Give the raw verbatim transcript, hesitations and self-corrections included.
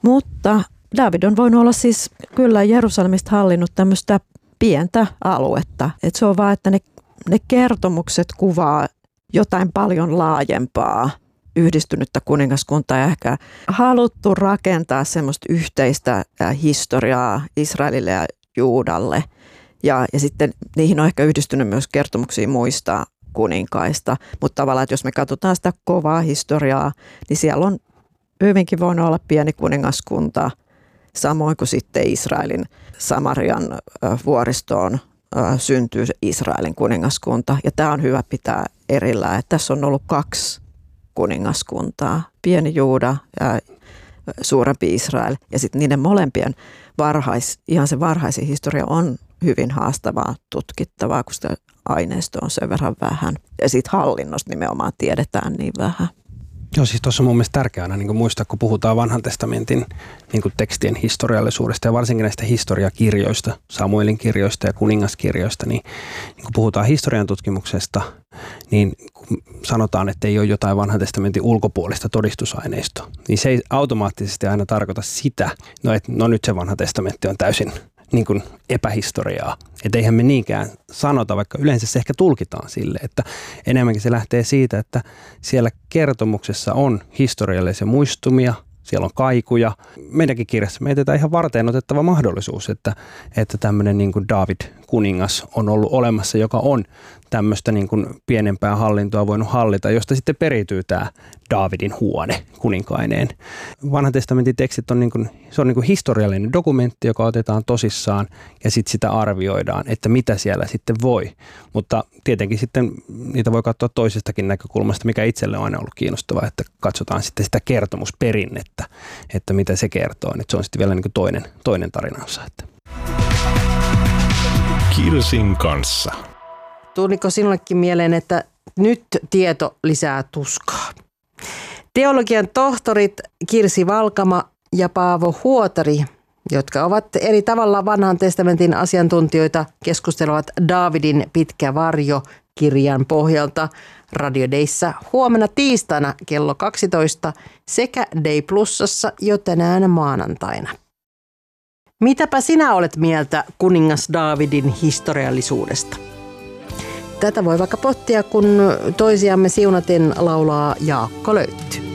Mutta Daavid on voinut olla siis kyllä Jerusalemista hallinnut tämmöistä pientä aluetta. Et se on vaan, että ne, ne kertomukset kuvaa jotain paljon laajempaa yhdistynyttä kuningaskuntaa ja ehkä haluttu rakentaa semmoista yhteistä historiaa Israelille ja Juudalle. Ja, ja sitten niihin on ehkä yhdistynyt myös kertomuksia muista kuninkaista, mutta tavallaan, että jos me katsotaan sitä kovaa historiaa, niin siellä on hyvinkin voinut olla pieni kuningaskunta, samoin kuin sitten Israelin Samarian vuoristoon syntyy Israelin kuningaskunta. Ja tämä on hyvä pitää erillään, että tässä on ollut kaksi kuningaskuntaa, pieni Juuda ja suurempi Israel. Ja sitten niiden molempien varhais, ihan se varhaisin historia on hyvin haastavaa tutkittavaa, kun sitä aineistoa on sen verran vähän. Ja siitä hallinnosta nimenomaan tiedetään niin vähän. Joo, siis tuossa on mun mielestä tärkeää aina niin muistaa, kun puhutaan vanhan testamentin niin tekstien historiallisuudesta ja varsinkin näistä historiakirjoista, Samuelin kirjoista ja kuningaskirjoista, niin, niin kun puhutaan historian tutkimuksesta, niin kun sanotaan, että ei ole jotain vanhan testamentin ulkopuolista todistusaineistoa, niin se ei automaattisesti aina tarkoita sitä, no, että no nyt se vanha testamentti on täysin niin kuin epähistoriaa. Että eihän me niinkään sanota, vaikka yleensä se ehkä tulkitaan sille, että enemmänkin se lähtee siitä, että siellä kertomuksessa on historiallisia muistumia, siellä on kaikuja. Meidänkin kirjassa me jätetään ihan varteen otettava mahdollisuus, että, että tämmöinen niin kuin Daavid kuningas on ollut olemassa, joka on tämmöistä niin kuin pienempää hallintoa voinut hallita, josta sitten periytyy tämä Daavidin huone kuninkaineen. Vanhan testamentin tekstit on, niin kuin, se on niin kuin historiallinen dokumentti, joka otetaan tosissaan ja sitten sitä arvioidaan, että mitä siellä sitten voi. Mutta tietenkin sitten niitä voi katsoa toisestakin näkökulmasta, mikä itselle on aina ollut kiinnostavaa, että katsotaan sitten sitä kertomusperinnettä, että mitä se kertoo. Että se on sitten vielä niin kuin toinen, toinen tarinansa. Kirsin kanssa. Tuliko sinullekin mieleen, että nyt tieto lisää tuskaa? Teologian tohtorit Kirsi Valkama ja Paavo Huotari, jotka ovat eri tavalla vanhan testamentin asiantuntijoita, keskustelevat Daavidin pitkä varjo -kirjan pohjalta Radio Dayssä huomenna tiistaina kello kaksitoista sekä Day Plusassa jo tänään maanantaina. Mitäpä sinä olet mieltä kuningas Daavidin historiallisuudesta? Tätä voi vaikka pohtia, kun toisiamme siunaten laulaa Jaakko Löytty.